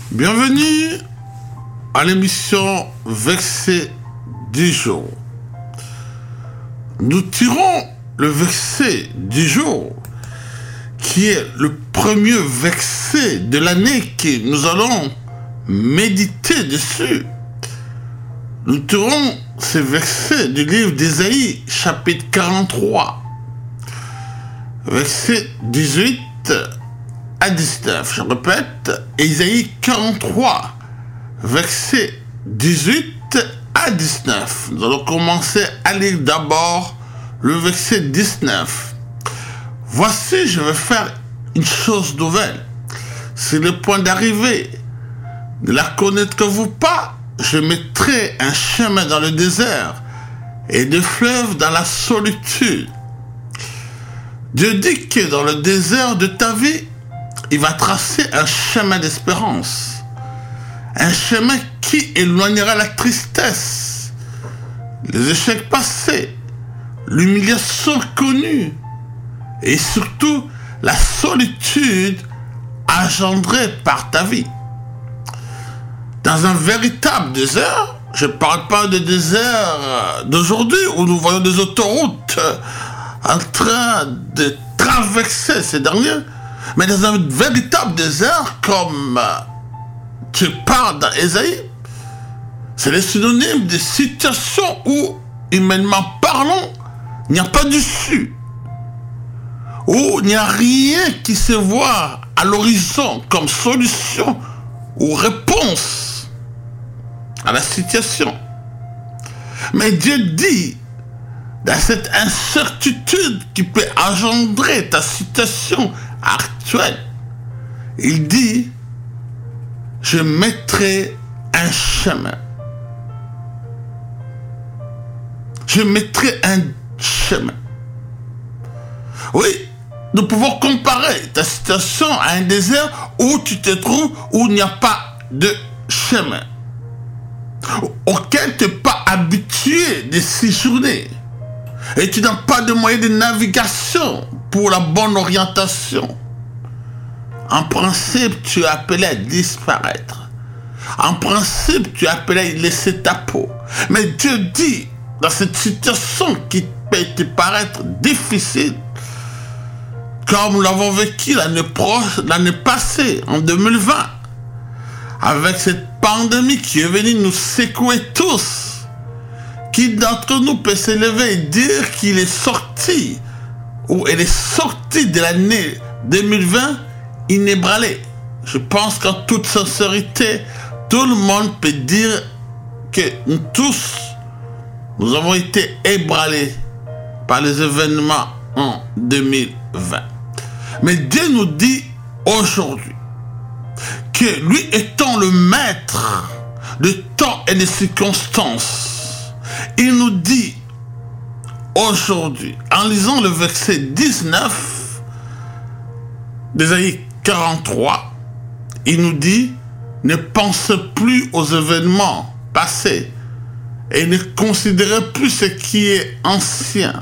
Bienvenue à l'émission Verset du jour. Nous tirons le verset du jour, qui est le premier verset de l'année que nous allons méditer dessus. Nous tirons ce verset du livre d'Ésaïe, chapitre 43, verset 18 à 19. Je répète, Ésaïe 43, verset 18 à 19. Nous allons commencer à lire d'abord le verset 19. Voici, je vais faire une chose nouvelle. C'est le point d'arrivée. Ne la connaîtrez-vous pas? Je mettrai un chemin dans le désert et des fleuves dans la solitude. Dieu dit que dans le désert de ta vie, il va tracer un chemin d'espérance. Un chemin qui éloignera la tristesse, les échecs passés, l'humiliation connue et surtout la solitude engendrée par ta vie. Dans un véritable désert, je ne parle pas de désert d'aujourd'hui où nous voyons des autoroutes en train de traverser ces derniers, mais dans un véritable désert comme tu parles dans Ésaïe, c'est le synonyme de situation où, humainement parlant, il n'y a pas d'issue, où il n'y a rien qui se voit à l'horizon comme solution ou réponse à la situation. Mais Dieu dit, dans cette incertitude qui peut engendrer ta situation actuelle, il dit, je mettrai un chemin. Je mettrai un chemin. Oui, nous pouvons comparer ta situation à un désert où tu te trouves, où il n'y a pas de chemin, auquel tu n'es pas habitué de séjourner. Et tu n'as pas de moyen de navigation pour la bonne orientation. En principe, tu es appelé à disparaître. En principe, tu es appelé à laisser ta peau. Mais Dieu dit, dans cette situation qui peut te paraître difficile, comme nous l'avons vécu l'année passée, en 2020, avec cette pandémie qui est venue nous secouer tous, qui d'entre nous peut se lever et dire qu'il est sorti, ou elle est sortie de l'année 2020 inébranlée. Je pense qu'en toute sincérité, tout le monde peut dire que nous tous, nous avons été ébranlés par les événements en 2020. Mais Dieu nous dit aujourd'hui que lui étant le maître de temps et des circonstances, il nous dit aujourd'hui, en lisant le verset 19 d'Ésaïe 43, il nous dit, ne pensez plus aux événements passés et ne considérez plus ce qui est ancien,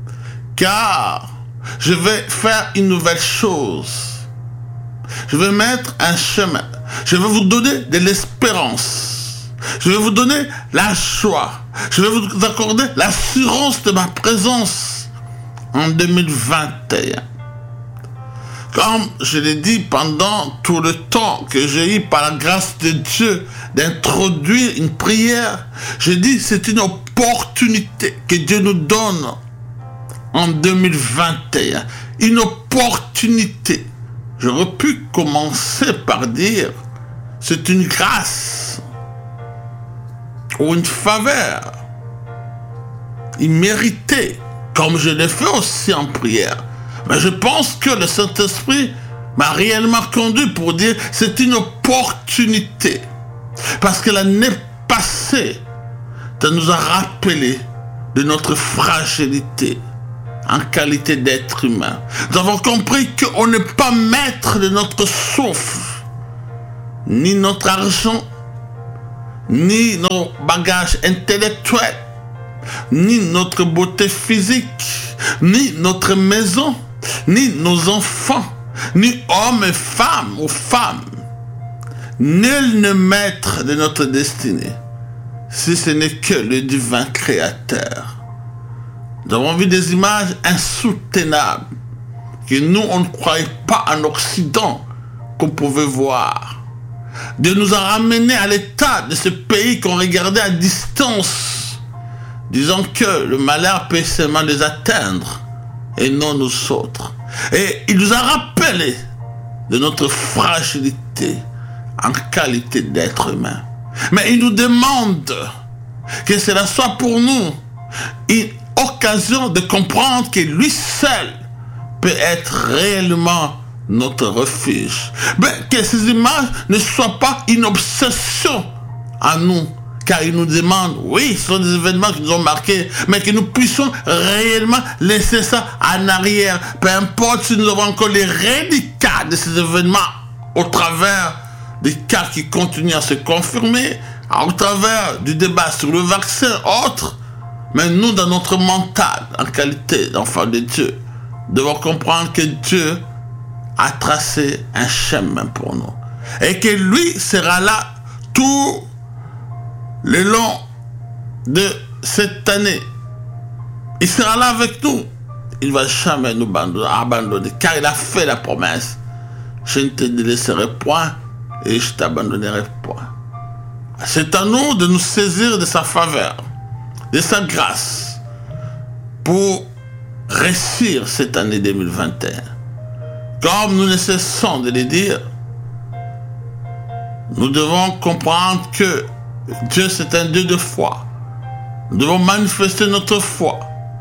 car je vais faire une nouvelle chose. Je vais mettre un chemin. Je vais vous donner de l'espérance. Je vais vous donner la joie. Je vais vous accorder l'assurance de ma présence en 2021. Comme je l'ai dit pendant tout le temps que j'ai eu par la grâce de Dieu d'introduire une prière, j'ai dit c'est une opportunité que Dieu nous donne en 2021. Une opportunité. J'aurais pu commencer par dire c'est une grâce ou une faveur imméritée, comme je l'ai fait aussi en prière. Mais je pense que le Saint-Esprit m'a réellement conduit pour dire c'est une opportunité. Parce que l'année passée, ça nous a rappelé de notre fragilité en qualité d'être humain. Nous avons compris qu'on n'est pas maître de notre souffle, ni notre argent, ni nos bagages intellectuels, ni notre beauté physique, ni notre maison, ni nos enfants, ni hommes et femmes ou femmes. Nul ne maître de notre destinée, si ce n'est que le divin créateur. Nous avons vu des images insoutenables que nous, on ne croyait pas en Occident qu'on pouvait voir. Dieu nous a ramenés à l'état de ce pays qu'on regardait à distance, disant que le malheur peut seulement les atteindre et non nous autres. Et il nous a rappelé de notre fragilité en qualité d'être humain. Mais il nous demande que cela soit pour nous une occasion de comprendre que lui seul peut être réellement notre refuge. Mais que ces images ne soient pas une obsession à nous, car il nous demande, oui, ce sont des événements qui nous ont marqués, mais que nous puissions réellement laisser ça en arrière. Peu importe si nous avons encore les reliquats de ces événements au travers des cas qui continuent à se confirmer, au travers du débat sur le vaccin, autre. Mais nous, dans notre mental, en qualité d'enfant de Dieu, devons comprendre que Dieu a tracé un chemin pour nous. Et que lui sera là tout le long de cette année. Il sera là avec nous. Il ne va jamais nous abandonner, car il a fait la promesse. Je ne te délaisserai point et je ne t'abandonnerai point. C'est à nous de nous saisir de sa faveur, de sa grâce, pour réussir cette année 2021. Comme nous ne cessons de le dire, nous devons comprendre que Dieu c'est un Dieu de foi. Nous devons manifester notre foi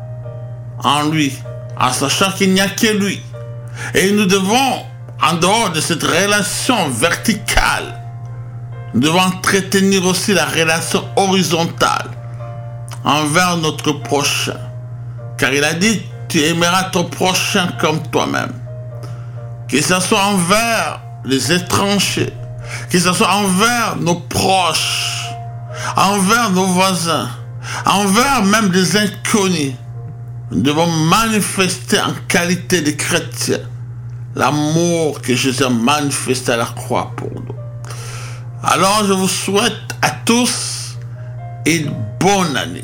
en lui, en sachant qu'il n'y a que lui. Et nous devons, en dehors de cette relation verticale, nous devons entretenir aussi la relation horizontale envers notre prochain. Car il a dit, tu aimeras ton prochain comme toi-même. Que ce soit envers les étrangers, que ce soit envers nos proches, envers nos voisins, envers même des inconnus. Nous devons manifester en qualité de chrétiens l'amour que Jésus a manifesté à la croix pour nous. Alors je vous souhaite à tous une bonne année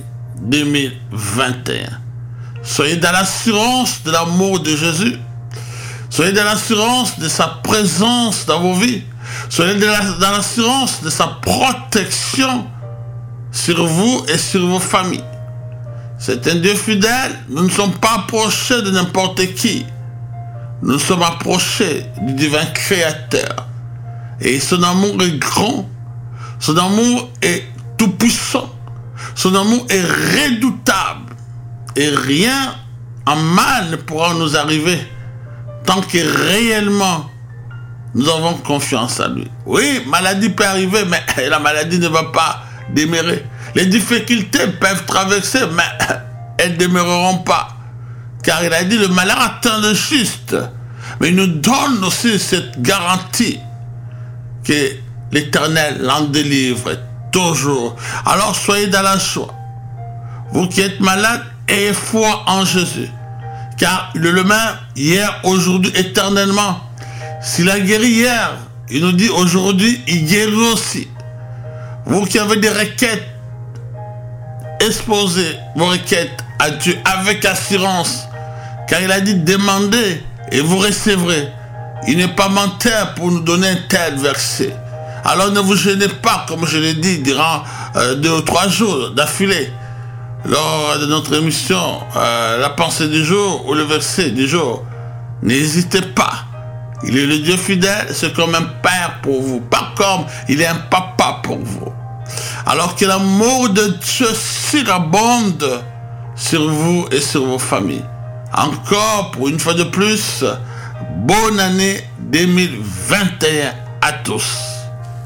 2021. Soyez dans l'assurance de l'amour de Jésus. Soyez dans l'assurance de sa présence dans vos vies. Soyez dans l'assurance de sa protection sur vous et sur vos familles. C'est un Dieu fidèle. Nous ne sommes pas approchés de n'importe qui. Nous sommes approchés du divin créateur. Et son amour est grand. Son amour est tout puissant. Son amour est redoutable. Et rien en mal ne pourra nous arriver tant que réellement nous avons confiance en lui. Oui, maladie peut arriver, mais la maladie ne va pas demeurer. Les difficultés peuvent traverser, mais elles ne demeureront pas. Car il a dit, le malheur atteint le juste. Mais il nous donne aussi cette garantie que l'Éternel l'en délivre toujours. Alors soyez dans la joie. Vous qui êtes malades, ayez foi en Jésus. Car il est le même hier, aujourd'hui, éternellement. S'il a guéri hier, il nous dit aujourd'hui, il guérit aussi. Vous qui avez des requêtes, exposez vos requêtes à Dieu avec assurance. Car il a dit, demandez et vous recevrez. Il n'est pas menteur pour nous donner un tel verset. Alors ne vous gênez pas, comme je l'ai dit, durant 2 ou 3 jours d'affilée. Lors de notre émission, la pensée du jour ou le verset du jour, n'hésitez pas. Il est le Dieu fidèle, c'est comme un père pour vous, pas comme il est un papa pour vous. Alors que l'amour de Dieu surabonde sur vous et sur vos familles. Encore, pour une fois de plus, bonne année 2021 à tous.